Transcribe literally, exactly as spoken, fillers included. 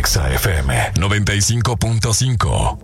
Exa F M noventa y cinco punto cinco.